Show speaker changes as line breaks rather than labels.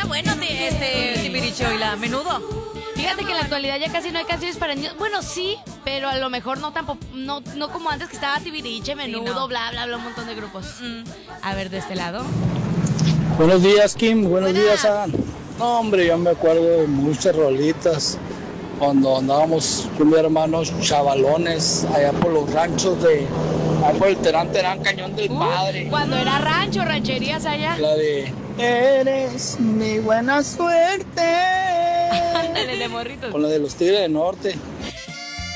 bueno Timbiriche y la Menudo.
Fíjate que en la actualidad ya casi no hay canciones para niños. Bueno, sí, pero a lo mejor no como antes que estaba Timbiriche, Menudo,
Sí, no.
bla, bla, bla, un montón de grupos. A ver, de este lado.
Buenos días, Kim. Buenos días, Adam. No, hombre, yo me acuerdo de muchas rolitas cuando andábamos con mi hermano chavalones allá por los ranchos allá por el Terán, Cañón del Padre.
Cuando era rancho, rancherías allá.
La de Eres mi buena suerte.
Ándale, de morritos.
Con la de los Tigres del Norte.